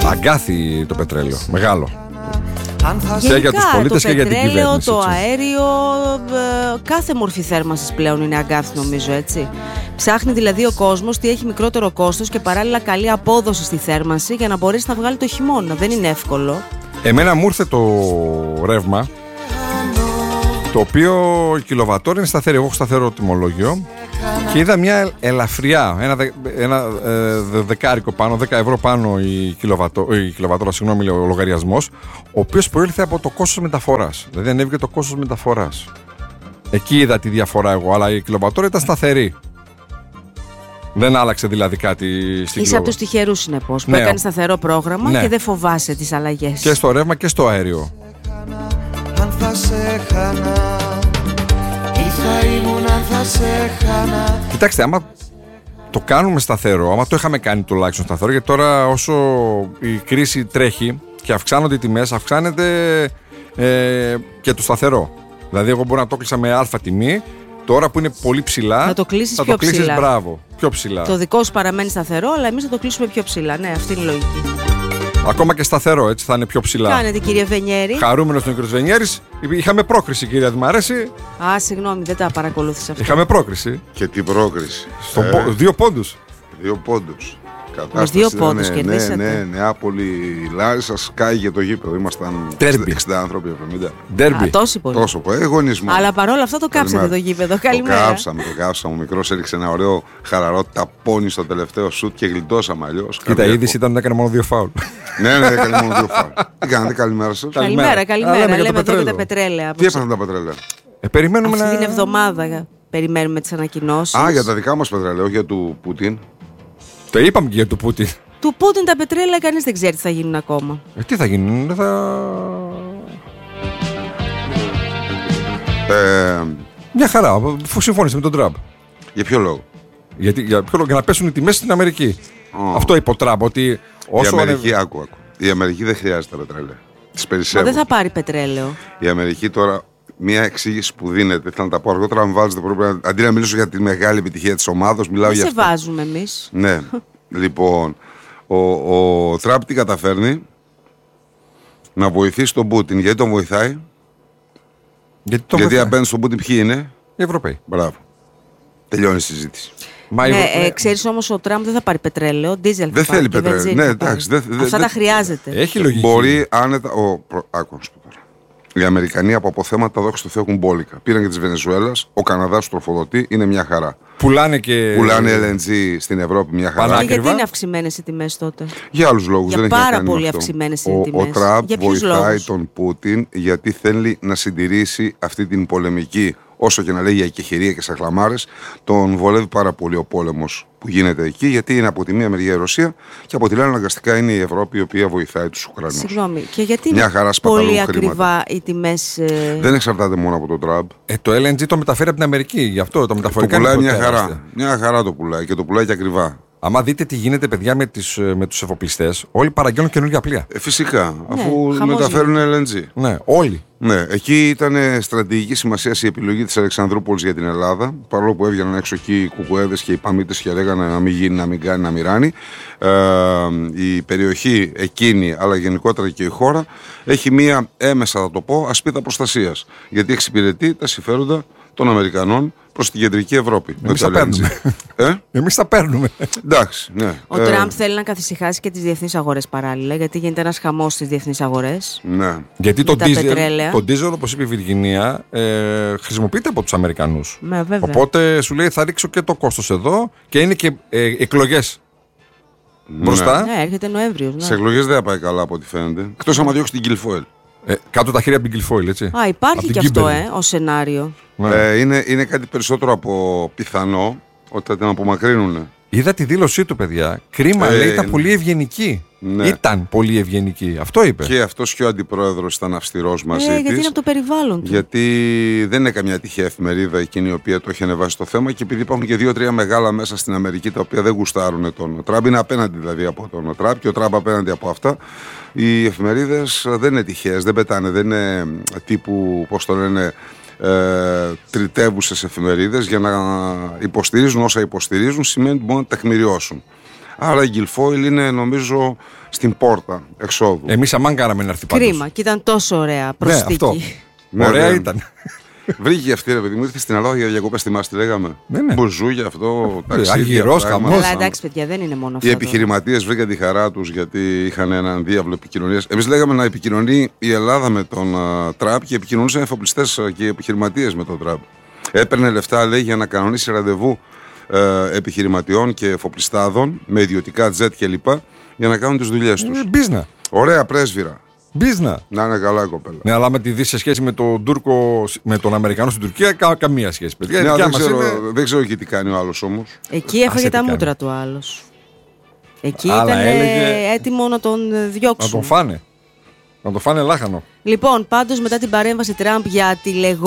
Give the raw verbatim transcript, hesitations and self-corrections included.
Αγκάθι το πετρέλαιο, μεγάλο. Γενικά, και για τους πολίτες και για την κυβέρνηση. Το έτσι. αέριο, ε, κάθε μορφή θέρμανσης πλέον είναι αγκάθι, νομίζω, έτσι. Ψάχνει δηλαδή ο κόσμος τι έχει μικρότερο κόστος και παράλληλα καλή απόδοση στη θέρμανση για να μπορέσει να βγάλει το χειμώνα. Δεν είναι εύκολο. Εμένα μου ήρθε το ρεύμα, το οποίο η κιλοβατόρα είναι σταθερή. Εγώ έχω σταθερό τιμολόγιο και είδα μια ελαφριά, ένα, δε, ένα ε, δεκάρικο πάνω, δέκα ευρώ πάνω η, κιλοβατό, η κιλοβατόρα, συγγνώμη, ο λογαριασμός, ο οποίος προήλθε από το κόστος μεταφοράς. Δηλαδή ανέβηκε το κόστος μεταφοράς. Εκεί είδα τη διαφορά εγώ, αλλά η κιλοβατόρα ήταν σταθερή. Δεν άλλαξε δηλαδή κάτι στην Είσαι από τους τυχερούς, συνεπώς, που ναι, έκανε σταθερό πρόγραμμα ναι. και δεν φοβάσαι τις αλλαγές. Και στο ρεύμα και στο αέριο. Αν θα σε χάνα, τι θα ήμουν αν θα σε χάνα. Κοιτάξτε, άμα το κάνουμε σταθερό, άμα το είχαμε κάνει τουλάχιστον σταθερό, γιατί τώρα όσο η κρίση τρέχει και αυξάνονται οι τιμές, αυξάνεται ε, και το σταθερό. Δηλαδή, εγώ μπορώ να το κλείσα με αλφα τιμή, τώρα που είναι πολύ ψηλά, θα το κλείσεις θα πιο το κλείσεις, ψηλά. Μπράβο, πιο ψηλά. Το δικό σου παραμένει σταθερό, αλλά εμείς θα το κλείσουμε πιο ψηλά. Ναι, αυτή είναι η λογική. Ακόμα και σταθερό, έτσι θα είναι πιο ψηλά. Κάνετε, κύριε Βενιέρη. Χαρούμενος τον κύριο Βενιέρης. Είχαμε πρόκριση, κυρία, μ' αρέσει. Α, συγγνώμη, δεν τα παρακολούθησα αυτό. Είχαμε πρόκριση. Και τι πρόκριση. Στο ε, πο, δύο πόντους. Δύο πόντους. Με δύο πόντους κερδίσατε. Ναι, ναι, Νεάπολη, Λάρισα, σκάγε το γήπεδο. Ήμασταν εξήντα άνθρωποι, εβδομήντα. Ντέρμπι. Α, τόσο πολύ. Τόσο πολύ. Εγωνισμό. Αλλά παρόλα αυτά το κάψατε το γήπεδο. Καλημέρα. Το κάψαμε, το κάψαμε. Ο μικρός έριξε ένα ωραίο χαλαρό ταπώνι στο τελευταίο σουτ και γλιτώσαμε αλλιώς. Κοίτα, η είδηση ήταν ότι έκανε μόνο δύο φάουλ. Ναι, ναι, έκανε μόνο δύο φάουλ. Τι κάνετε, καλημέρα σας. Καλημέρα, καλημέρα. Λέμε εδώ για τα πετρέλαια. Τι έπαθαν τα πετρέλαια. Περιμένουμε αυτή να. την εβδομάδα περιμένουμε τις ανακοινώσεις. Α, για τα δικά μας πετρέλαια, όχι για του Πούτιν. Το είπαμε και για του Πούτιν. Του Πούτιν τα πετρέλαια κανείς δεν ξέρει τι θα γίνουν ακόμα. Ε, τι θα γίνουν, θα. Ε, Μια χαρά, αφού συμφώνησε με τον Τραμπ. Για ποιο λόγο? Γιατί, για, ποιο, για να πέσουν οι τιμές στην Αμερική. Oh. Αυτό είπε ο Τραμπ, ότι όσο. Η Αμερική, ανεβ... άκου, άκου. Η Αμερική δεν χρειάζεται τα πετρέλαια. Τις περισσεύουν. Μα δεν θα πάρει πετρέλαιο. Η Αμερική τώρα, μια εξήγηση που δίνεται, θέλω να τα πω αργότερα, αν βάλετε πρόβλημα. Αντί να μιλήσω για τη μεγάλη επιτυχία της ομάδας, μιλάω δεν για αυτό. Σε βάζουμε εμείς. Ναι. Λοιπόν, ο, ο Τραμπ τι καταφέρνει? Να βοηθήσει τον Πούτιν. Γιατί τον βοηθάει? Γιατί, τον Γιατί βοηθάει. απέναντι στον Πούτιν ποιοι είναι? Οι Ευρωπαίοι. Μπράβο. Τελειώνει η συζήτηση. Μα ναι, ε, ξέρεις όμως ο Τραμπ δεν θα πάρει πετρέλαιο, ντίζελ δεν θα πάρει. Δεν θέλει πετρέλαιο. Ναι, εντάξει. Δε, Αυτά δε, τα χρειάζεται. Έχει λογική. Μπορεί άνετα. Ο, προ, άκου να σου πω τώρα. Οι Αμερικανοί από αποθέματα, δόξα τω Θεώ, έχουν μπόλικα. Πήραν και τη Βενεζουέλα, ο Καναδάς του τροφοδοτεί, είναι μια χαρά. Πουλάνε και. Πουλάνε ελ εν τζι στην Ευρώπη, μια χαρά. Και γιατί είναι αυξημένες οι τιμές τότε? Για άλλους λόγους. Για δεν πάρα έχει πολύ αυξημένες οι τιμές. Ο, ο Τραμπ βοηθάει λόγους? τον Πούτιν γιατί θέλει να συντηρήσει αυτή την πολεμική. Όσο και να λέει για εκεχηρία και σαχλαμάρες, τον βολεύει πάρα πολύ ο πόλεμος που γίνεται εκεί, γιατί είναι από τη μία μεριά η Ρωσία και από την άλλη αναγκαστικά είναι η Ευρώπη η οποία βοηθάει τους Ουκρανούς. Συγγνώμη, και γιατί μια είναι χαρά πολύ ακριβά χρήματα. Οι τιμές. Ε... Δεν εξαρτάται μόνο από τον Τραμπ. Ε, το ελ εν τζι το μεταφέρει από την Αμερική, γι' αυτό το μεταφορικά. Το πουλάει μια χαρά. Μια χαρά το πουλάει και το πουλάει και ακριβά. Άμα δείτε τι γίνεται, παιδιά, με, τις, με τους εφοπλιστές, όλοι παραγγέλνουν καινούργια πλοία. Ε, φυσικά, ναι, αφού μεταφέρουν ελ εν τζι. Ναι, όλοι. Ναι, εκεί ήταν στρατηγική σημασία η επιλογή της Αλεξανδρούπολης για την Ελλάδα. Παρόλο που έβγαιναν έξω εκεί οι κουκουέδες και οι παμίτες και λέγανε να μην γίνει, να μην κάνει, να μην ράνει. Ε, η περιοχή εκείνη, αλλά γενικότερα και η χώρα, έχει μία έμεσα, θα το πω, ασπίδα προστασίας. Γιατί εξυπηρετεί τα συμφέροντα των Αμερικανών προς την κεντρική Ευρώπη. Εμείς τα παίρνουμε. Ε? Εμείς τα παίρνουμε. Εντάξει, ναι. Ο ε... Τραμπ θέλει να καθησυχάσει και τις διεθνείς αγορές παράλληλα, γιατί γίνεται ένας χαμός στις διεθνείς αγορές. Ναι. Γιατί το ντίζελ, το ντίζελ, όπως είπε η Βιργινία, ε, χρησιμοποιείται από τους Αμερικανούς. Ναι, βέβαια. Οπότε σου λέει θα ρίξω και το κόστος εδώ και είναι και ε, εκλογές. Ναι. Μπροστά. Ναι, έρχεται Νοέμβριος. Ναι. Σε εκλογές δεν θα πάει καλά από ό,τι φαίνεται. Εκτός άμα διώξει την Guilfoyle. Ε, κάτω τα χέρια από την Guilfoyle, έτσι. Α, υπάρχει και αυτό, ε, ως σενάριο. Ναι. Ε, είναι, είναι κάτι περισσότερο από πιθανό ότι θα την απομακρύνουν. Είδα τη δήλωσή του, παιδιά. Κρίμα, ε, λέει, ήταν πολύ ευγενική. Ναι. Ήταν πολύ ευγενική. Αυτό είπε. Και αυτός και ο αντιπρόεδρος ήταν αυστηρός μαζί ε, της. Γιατί είναι από το περιβάλλον του. Γιατί δεν είναι καμιά τυχαία εφημερίδα εκείνη η οποία το έχει ανεβάσει το θέμα και επειδή υπάρχουν και δύο-τρία μεγάλα μέσα στην Αμερική τα οποία δεν γουστάρουν τον Τραμπ, είναι απέναντι δηλαδή από τον Τραμπ και ο Τραμπ απέναντι από αυτά. Οι εφημερίδες δεν είναι τυχαίες, δεν πετάνε, δεν είναι τύπου, πώς το λένε, Ε, τριτεύουσες εφημερίδες για να υποστηρίζουν όσα υποστηρίζουν, σημαίνει ότι μπορούν να τεκμηριώσουν. Άρα η Guilfoyle είναι νομίζω στην πόρτα εξόδου. Εμείς αμάν κάναμε να έρθει πάντως. Κρίμα, και ήταν τόσο ωραία προσθήκη. Ναι, αυτό. Ναι, Ωραία ναι. ήταν. Βρήκε αυτή ρε παιδί μου, ήρθε στην Ελλάδα για διακοπές, θυμάστε, τη λέγαμε. Ναι, ναι. Μπουζούγια αυτό, ταξίδια. Αγυρός, πράγματα. χαμός. Αλλά εντάξει, παιδιά, δεν είναι μόνο αυτό. Οι τώρα. επιχειρηματίες βρήκαν τη χαρά τους γιατί είχαν έναν διάβλο επικοινωνίας. Εμείς λέγαμε να επικοινωνεί η Ελλάδα με τον uh, Τραμπ και επικοινωνούσαν εφοπλιστές uh, και επιχειρηματίες με τον Τραμπ. Έπαιρνε λεφτά, λέει, για να κανονίσει ραντεβού uh, επιχειρηματιών και εφοπλιστάδων με ιδιωτικά τζετ κλπ. Για να κάνουν τις δουλειές τους. Μπίζνα. Ωραία πρέσβυρα. Μπίζνα. Να είναι καλά η κοπέλα. Ναι, αλλά με τη Δύση σε σχέση με τον Τούρκο, με τον Αμερικανό στην Τουρκία, κα, καμία σχέση. Παιδιά, Ναι, η δικιά δεν, μας ξέρω, είναι... δεν ξέρω και τι κάνει ο άλλος όμως. Εκεί έφαγε Άσε τα τι μούτρα του άλλος. Εκεί Άλλα ήταν έλεγε- έτοιμο να τον Να διώξουν. τον φάνε. Να τον φάνε λάχανο. Λοιπόν, πάντως μετά την παρέμβαση Τραμπ για τη